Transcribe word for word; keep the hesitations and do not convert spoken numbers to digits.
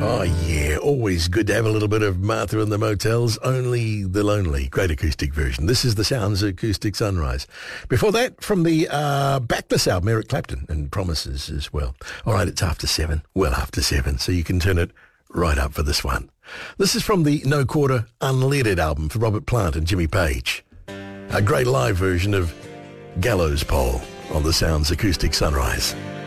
Oh, yeah. Always good to have a little bit of Martha and the Motels. Only the Lonely. Great acoustic version. This is the Sounds Acoustic Sunrise. Before that, from the uh, Backless album, Eric Clapton and Promises as well. All right, it's after seven. Well, after seven. So you can turn it right up for this one. This is from the No Quarter Unleaded album for Robert Plant and Jimmy Page. A great live version of Gallows Pole on the Sounds Acoustic Sunrise.